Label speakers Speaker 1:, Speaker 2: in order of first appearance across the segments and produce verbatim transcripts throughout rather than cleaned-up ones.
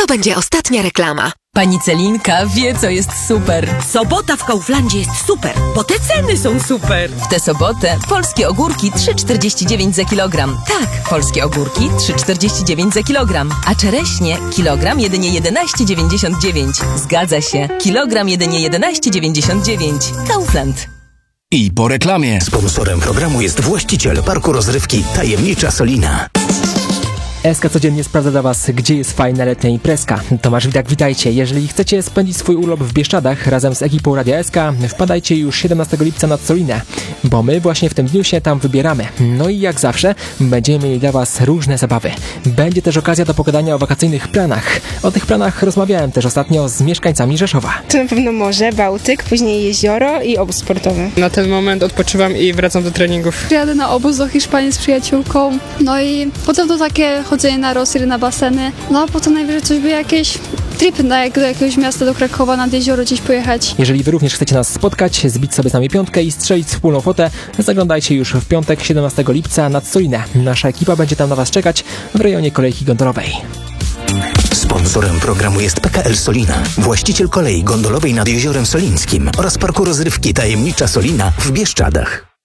Speaker 1: To będzie ostatnia reklama.
Speaker 2: Pani Celinka wie, co jest super.
Speaker 3: Sobota w Kauflandzie jest super, bo te ceny są super.
Speaker 2: W tę sobotę polskie ogórki trzy czterdzieści dziewięć za kilogram. Tak, polskie ogórki trzy czterdzieści dziewięć za kilogram. A czereśnie kilogram jedynie jedenaście dziewięćdziesiąt dziewięć. Zgadza się, kilogram jedynie jedenaście dziewięćdziesiąt dziewięć. Kaufland.
Speaker 4: I po reklamie.
Speaker 5: Sponsorem programu jest właściciel parku rozrywki Tajemnicza Solina.
Speaker 6: S K codziennie sprawdza dla Was, gdzie jest fajna letnia imprezka. Tomasz Widak, witajcie. Jeżeli chcecie spędzić swój urlop w Bieszczadach razem z ekipą Radia S K, wpadajcie już siedemnastego lipca nad Solinę, bo my właśnie w tym dniu się tam wybieramy. No i jak zawsze będziemy mieli dla Was różne zabawy. Będzie też okazja do pogadania o wakacyjnych planach. O tych planach rozmawiałem też ostatnio z mieszkańcami Rzeszowa.
Speaker 7: To na pewno morze, Bałtyk, później jezioro i obóz sportowy.
Speaker 8: Na ten moment odpoczywam i wracam do treningów.
Speaker 9: Jadę na obóz do Hiszpanii z przyjaciółką, no i potem to takie chodzenie na Rosję, na baseny, no a potem najwyżej coś by jakieś tripy na, do jakiegoś miasta, do Krakowa, nad jezioro gdzieś pojechać.
Speaker 6: Jeżeli Wy również chcecie nas spotkać, zbić sobie z nami piątkę i strzelić wspólną fotę, zaglądajcie już w piątek siedemnastego lipca nad Solinę. Nasza ekipa będzie tam na Was czekać w rejonie kolejki gondolowej.
Speaker 5: Sponsorem programu jest P K L Solina, właściciel kolei gondolowej nad Jeziorem Solińskim oraz parku rozrywki Tajemnicza Solina w Bieszczadach.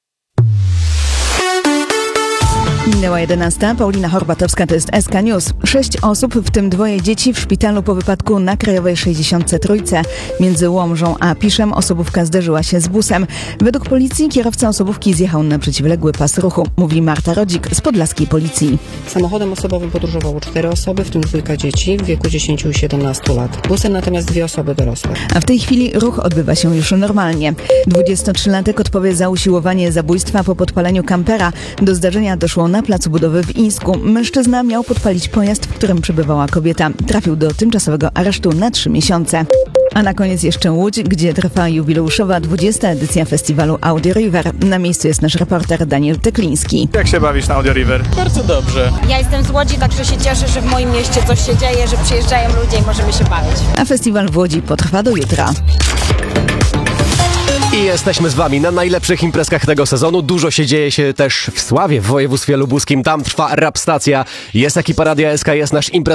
Speaker 10: Minęła jedenasta. Paulina Horbatowska, to jest S K News. Sześć osób, w tym dwoje dzieci, w szpitalu po wypadku na Krajowej sześćdziesiąt trzy. Między Łomżą a Piszem osobówka zderzyła się z busem. Według policji kierowca osobówki zjechał na przeciwległy pas ruchu, mówi Marta Rodzik z podlaskiej policji.
Speaker 11: Samochodem osobowym podróżowało cztery osoby, w tym dwójka dzieci w wieku dziesięciu i siedemnastu lat. Busem natomiast dwie osoby dorosłe.
Speaker 10: A w tej chwili ruch odbywa się już normalnie. dwudziestotrzylatek odpowie za usiłowanie zabójstwa po podpaleniu kampera. Do zdarzenia doszło na placu budowy w Ińsku. Mężczyzna miał podpalić pojazd, w którym przebywała kobieta. Trafił do tymczasowego aresztu na trzy miesiące. A na koniec jeszcze Łódź, gdzie trwa jubileuszowa dwudziesta edycja festiwalu Audio River. Na miejscu jest nasz reporter Daniel Tekliński.
Speaker 12: Jak się bawisz na Audio River?
Speaker 13: Bardzo dobrze.
Speaker 14: Ja jestem z Łodzi, także się cieszę, że w moim mieście coś się dzieje, że przyjeżdżają ludzie i możemy się bawić.
Speaker 10: A festiwal w Łodzi potrwa do jutra.
Speaker 15: I jesteśmy z Wami na najlepszych imprezkach tego sezonu. Dużo się dzieje się też w Sławie, w województwie lubuskim. Tam trwa Rap Stacja. Jest ekipa Radia S K, jest nasz imprez